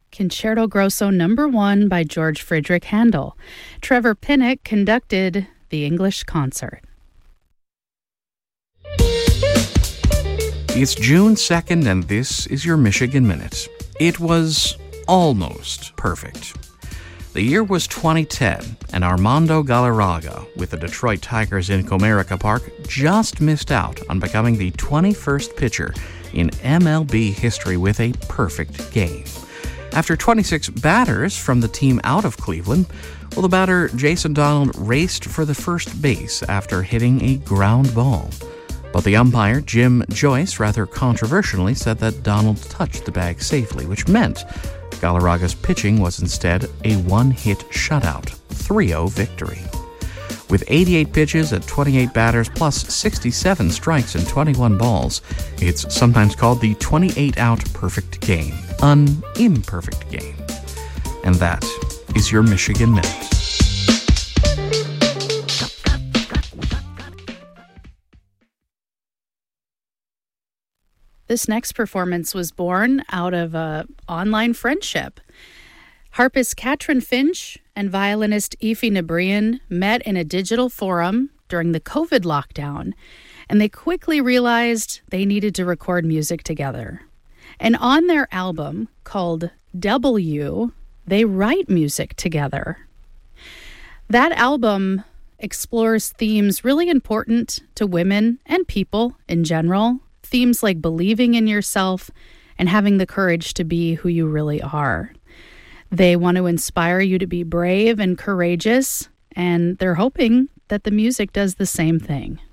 Concerto Grosso No. 1 by George Friedrich Handel. Trevor Pinnock conducted the English concert. It's June 2nd, and this is your Michigan Minute. It was almost perfect. The year was 2010, and Armando Galarraga, with the Detroit Tigers in Comerica Park, just missed out on becoming the 21st pitcher in MLB history with a perfect game. After 26 batters from the team out of Cleveland, the batter Jason Donald raced for the first base after hitting a ground ball. But the umpire, Jim Joyce, rather controversially said that Donald touched the bag safely, which meant Galarraga's pitching was instead a one-hit shutout, 3-0 victory. With 88 pitches at 28 batters plus 67 strikes and 21 balls, it's sometimes called the 28-out perfect game, an imperfect game. And that is your Michigan Minute. This next performance was born out of an online friendship. Harpist Katrin Finch and violinist Aoife Nabrian met in a digital forum during the COVID lockdown, and they quickly realized they needed to record music together. And on their album, called W, they write music together. That album explores themes really important to women and people in general. Themes like believing in yourself and having the courage to be who you really are. They want to inspire you to be brave and courageous, and they're hoping that the music does the same thing.